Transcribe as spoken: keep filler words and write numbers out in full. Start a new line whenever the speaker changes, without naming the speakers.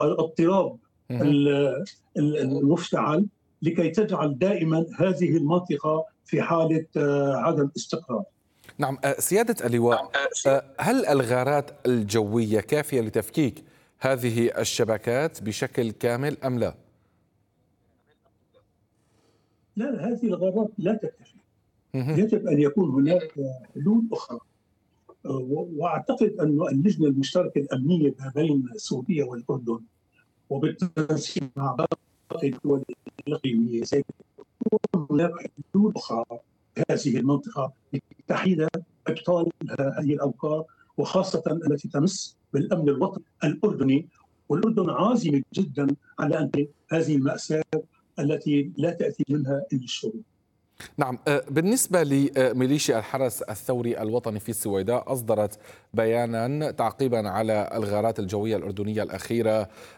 الاضطراب
مهم.
ال- ال- المفتعل، لكي تجعل دائما هذه المنطقة في حالة آه، عدم استقرار.
نعم. آه، سيادة اللواء، آه، هل الغارات الجوية كافية لتفكيك هذه الشبكات بشكل كامل أم لا؟
لا، هذه الغارات لا تكتفي.
مهم.
يجب أن يكون هناك حلول أخرى. واعتقد ان اللجنه المشتركه الامنيه ما بين سوريا والاردن وبالتنسيق مع باقي الدول الاقليميه سيكون هناك حلول اخرى في هذه المنطقه لتحديد ابطال هذه الاوقات، وخاصه التي تمس بالامن الوطني الاردني. والاردن عازم جدا على ان هذه الماساه التي لا تاتي منها الا الشرور.
نعم. آه، بالنسبة لميليشيا الحرس الثوري الوطني في السويداء، أصدرت بيانا تعقيبا على الغارات الجوية الأردنية الأخيرة